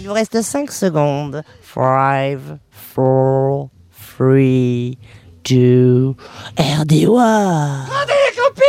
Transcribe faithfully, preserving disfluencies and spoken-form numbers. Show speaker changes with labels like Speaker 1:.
Speaker 1: vous reste cinq secondes. five, four, three, two, R D O A.
Speaker 2: Rendez les copines!